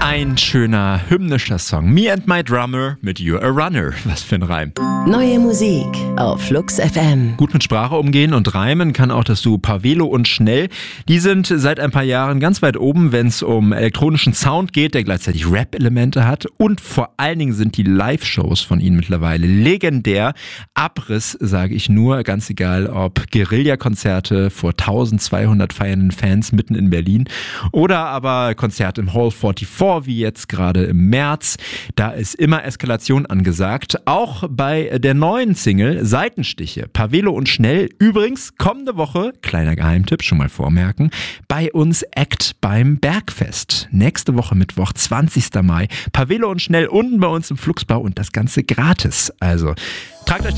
Ein schöner hymnischer Song. Me and my drummer mit You're a Runner. Was für ein Reim. Neue Musik auf Flux FM. Gut mit Sprache umgehen und reimen kann auch das Duo Pavelo und Schnell. Die sind seit ein paar Jahren ganz weit oben, wenn es um elektronischen Sound geht, der gleichzeitig Rap-Elemente hat. Und vor allen Dingen sind die Live-Shows von ihnen mittlerweile legendär. Abriss, sage ich nur, ganz egal ob Guerilla-Konzerte vor 1200 feiernden Fans mitten in Berlin oder aber Konzert im Hall 44, wie jetzt gerade im März. Da ist immer Eskalation angesagt. Auch bei der neuen Single Seitenstiche, Pavelo und Schnell. Übrigens, kommende Woche, kleiner Geheimtipp, schon mal vormerken, bei uns Act beim Bergfest. Nächste Woche Mittwoch, 20. Mai. Pavelo und Schnell unten bei uns im Fluxbau und das Ganze gratis. Also, tragt euch